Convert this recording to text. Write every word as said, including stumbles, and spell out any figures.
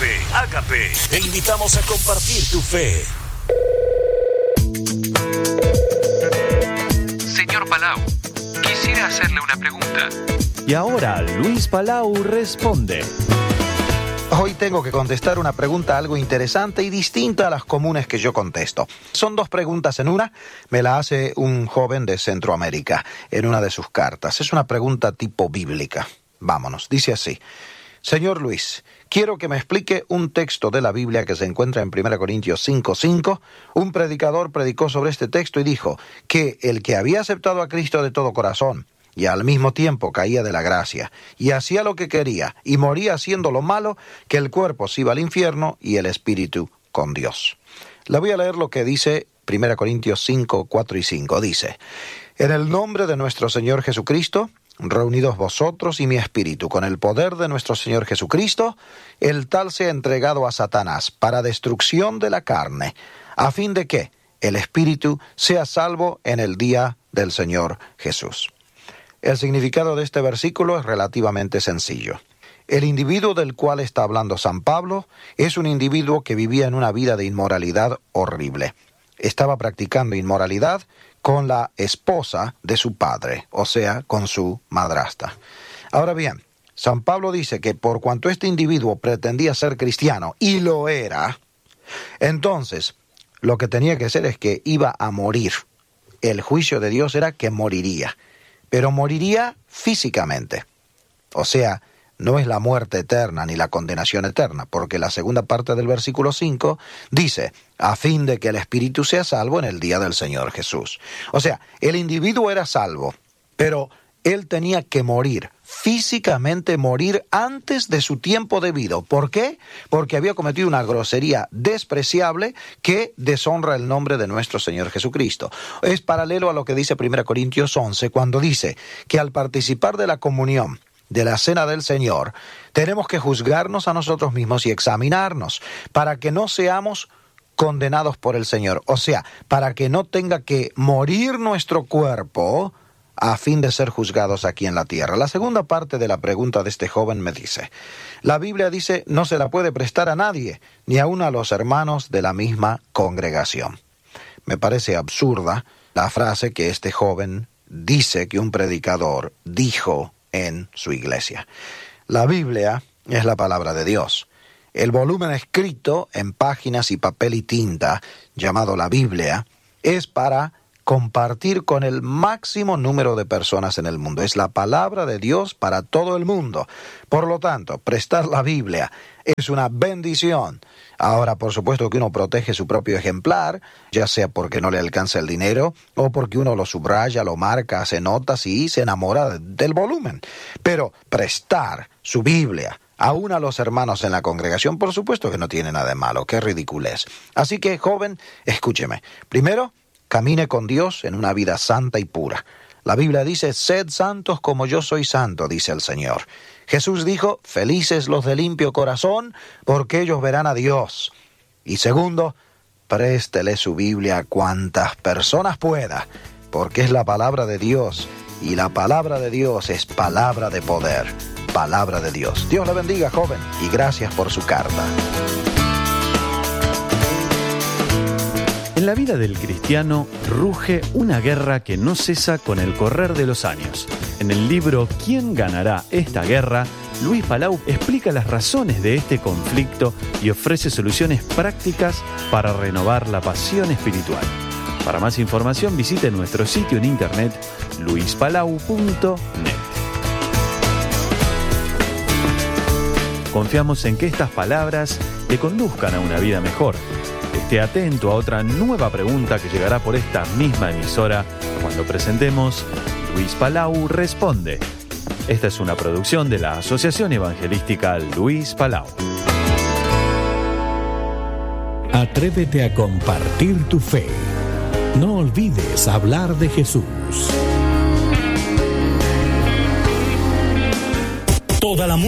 Agape, Agape. Te invitamos a compartir tu fe. Señor Palau, quisiera hacerle una pregunta. Y ahora Luis Palau responde. Hoy tengo que contestar una pregunta algo interesante y distinta a las comunes que yo contesto. Son dos preguntas en una. Me la hace un joven de Centroamérica en una de sus cartas. Es una pregunta tipo bíblica. Vámonos, dice así. Señor Luis, quiero que me explique un texto de la Biblia que se encuentra en primera Corintios cinco cinco. Un predicador predicó sobre este texto y dijo que el que había aceptado a Cristo de todo corazón y al mismo tiempo caía de la gracia, y hacía lo que quería, y moría haciendo lo malo, que el cuerpo se iba al infierno y el espíritu con Dios. Le voy a leer lo que dice primera Corintios cinco, cuatro y cinco. Dice, en el nombre de nuestro Señor Jesucristo, reunidos vosotros y mi espíritu, con el poder de nuestro Señor Jesucristo, el tal sea entregado a Satanás para destrucción de la carne, a fin de que el espíritu sea salvo en el día del Señor Jesús. El significado de este versículo es relativamente sencillo. El individuo del cual está hablando San Pablo es un individuo que vivía en una vida de inmoralidad horrible. Estaba practicando inmoralidad con la esposa de su padre, o sea, con su madrastra. Ahora bien, San Pablo dice que por cuanto este individuo pretendía ser cristiano, y lo era, entonces lo que tenía que hacer es que iba a morir. El juicio de Dios era que moriría. Pero moriría físicamente. O sea, no es la muerte eterna ni la condenación eterna, porque la segunda parte del versículo cinco dice, a fin de que el espíritu sea salvo en el día del Señor Jesús. O sea, el individuo era salvo, pero él tenía que morir, físicamente morir antes de su tiempo debido. ¿Por qué? Porque había cometido una grosería despreciable que deshonra el nombre de nuestro Señor Jesucristo. Es paralelo a lo que dice primera Corintios once, cuando dice que al participar de la comunión, de la cena del Señor, tenemos que juzgarnos a nosotros mismos y examinarnos para que no seamos condenados por el Señor. O sea, para que no tenga que morir nuestro cuerpo a fin de ser juzgados aquí en la tierra. La segunda parte de la pregunta de este joven me dice, la Biblia dice, no se la puede prestar a nadie, ni aun a los hermanos de la misma congregación. Me parece absurda la frase que este joven dice que un predicador dijo en su iglesia. La Biblia es la palabra de Dios. El volumen escrito en páginas y papel y tinta, llamado la Biblia, es para compartir con el máximo número de personas en el mundo. Es la palabra de Dios para todo el mundo. Por lo tanto, prestar la Biblia es una bendición. Ahora, por supuesto que uno protege su propio ejemplar, ya sea porque no le alcanza el dinero, o porque uno lo subraya, lo marca, hace notas y se enamora del volumen. Pero prestar su Biblia aún a los hermanos en la congregación, por supuesto que no tiene nada de malo. ¡Qué ridiculez! Así que, joven, escúcheme. Primero, camine con Dios en una vida santa y pura. La Biblia dice, sed santos como yo soy santo, dice el Señor. Jesús dijo, felices los de limpio corazón, porque ellos verán a Dios. Y segundo, préstele su Biblia a cuantas personas pueda, porque es la palabra de Dios, y la palabra de Dios es palabra de poder, palabra de Dios. Dios le bendiga, joven, y gracias por su carta. En la vida del cristiano ruge una guerra que no cesa con el correr de los años. En el libro ¿Quién ganará esta guerra?, Luis Palau explica las razones de este conflicto y ofrece soluciones prácticas para renovar la pasión espiritual. Para más información visite nuestro sitio en internet luis palau punto net. Confiamos en que estas palabras te conduzcan a una vida mejor. Esté atento a otra nueva pregunta que llegará por esta misma emisora cuando presentemos Luis Palau Responde. Esta es una producción de la Asociación Evangelística Luis Palau. Atrévete a compartir tu fe. No olvides hablar de Jesús. Toda la